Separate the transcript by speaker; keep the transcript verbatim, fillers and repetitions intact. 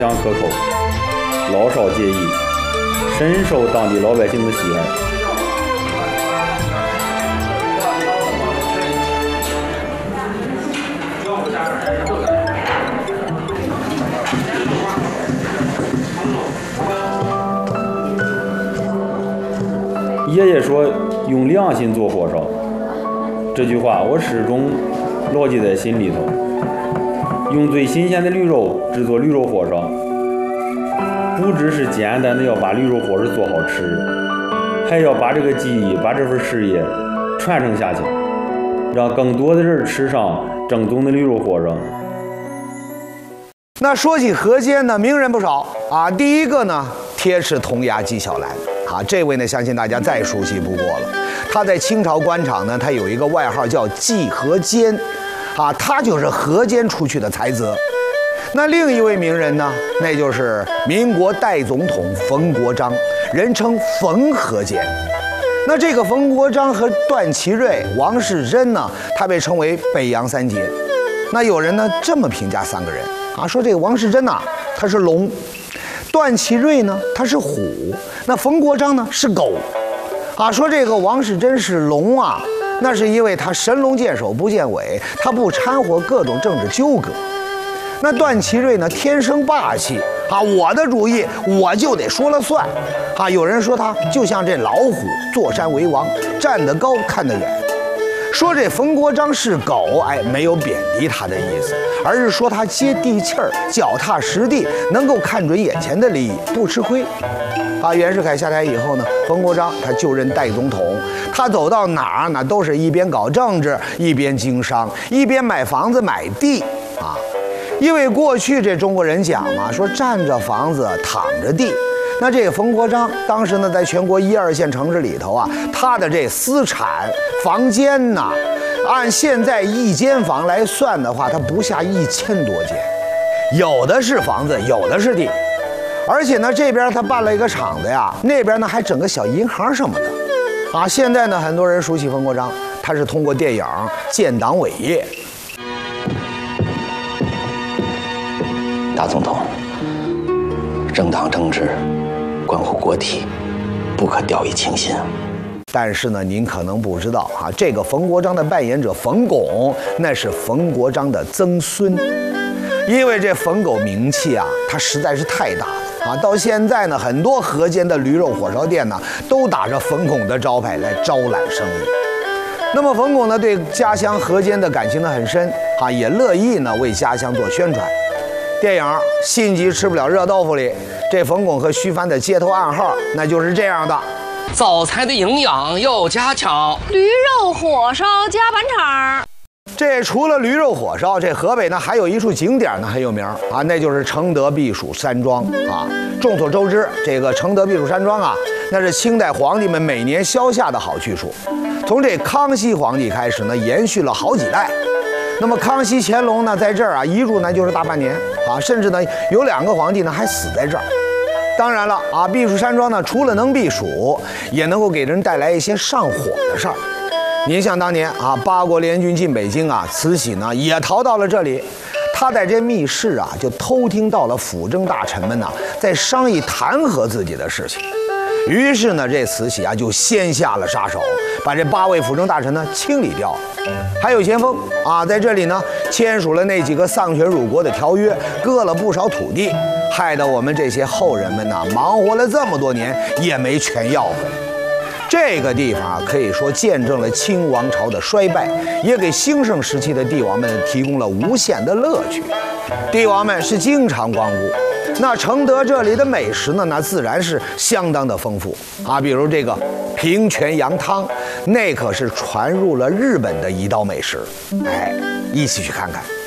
Speaker 1: 香可口，老少皆宜，深受当地老百姓的喜爱。爷爷说用良心做火烧，这句话我始终牢记在心里头。用最新鲜的驴肉制作驴肉火烧，不只是简单的要把驴肉火烧做好吃，还要把这个技艺把这份事业传承下去，让更多的人吃上正宗的驴肉火烧。
Speaker 2: 那说起河间呢，名人不少啊。第一个呢，铁齿铜牙纪晓岚啊，这位呢，相信大家再熟悉不过了。他在清朝官场呢，他有一个外号叫纪河间，啊，他就是河间出去的才子。那另一位名人呢，那就是民国代总统冯国璋，人称冯河间。那这个冯国璋和段祺瑞、王世贞呢，他被称为北洋三杰。那有人呢这么评价三个人啊，说这个王世贞呐、啊，他是龙；段祺瑞呢，他是虎；那冯国璋呢是狗。啊，说这个王世贞是龙啊，那是因为他神龙见首不见尾，他不掺和各种政治纠葛。那段祺瑞呢，天生霸气啊，我的主意我就得说了算啊。有人说他就像这老虎，坐山为王，站得高看得远。说这冯国璋是狗，哎，没有贬低他的意思，而是说他接地气儿，脚踏实地，能够看准眼前的利益，不吃亏。啊，袁世凯下台以后呢，冯国璋他就任代总统，他走到哪儿呢，都是一边搞政治，一边经商，一边买房子买地啊。因为过去这中国人讲嘛，说占着房子躺着地。那这个冯国璋当时呢，在全国一二线城市里头啊，他的这私产房间呐，按现在一间房来算的话，它不下一千多间，有的是房子，有的是地。而且呢，这边他办了一个厂子呀，那边呢还整个小银行什么的，啊，现在呢很多人熟悉冯国璋，他是通过电影《建党伟业》。
Speaker 3: 大总统，政党政治关乎国体，不可掉以轻心啊。
Speaker 2: 但是呢，您可能不知道啊，这个冯国璋的扮演者冯巩，那是冯国璋的曾孙。因为这冯巩名气啊，他实在是太大了啊！到现在呢，很多河间的驴肉火烧店呢，都打着冯巩的招牌来招揽生意。那么冯巩呢，对家乡河间的感情呢很深啊，也乐意呢为家乡做宣传。电影《心急吃不了热豆腐》里，这冯巩和徐帆的街头暗号，那就是这样的：
Speaker 4: 早餐的营养要加强，
Speaker 5: 驴肉火烧加板肠。
Speaker 2: 这除了驴肉火烧，这河北呢还有一处景点呢很有名啊，那就是承德避暑山庄啊。众所周知，这个承德避暑山庄啊，那是清代皇帝们每年消夏的好去处。从这康熙皇帝开始呢，延续了好几代。那么康熙、乾隆呢，在这儿啊一住呢就是大半年啊，甚至呢有两个皇帝呢还死在这儿。当然了啊，避暑山庄呢除了能避暑，也能够给人带来一些上火的事儿。您想当年啊，八国联军进北京啊，慈禧呢也逃到了这里。他在这密室啊，就偷听到了辅政大臣们呐在商议弹劾自己的事情。于是呢，这慈禧啊就先下了杀手，把这八位辅政大臣呢清理掉了。还有咸丰啊，在这里呢签署了那几个丧权辱国的条约，割了不少土地，害得我们这些后人们呢忙活了这么多年也没全要回来。这个地方啊，可以说见证了清王朝的衰败，也给兴盛时期的帝王们提供了无限的乐趣。帝王们是经常光顾，那承德这里的美食呢，那自然是相当的丰富啊。比如这个平泉羊汤，那可是传入了日本的一道美食。哎，一起去看看。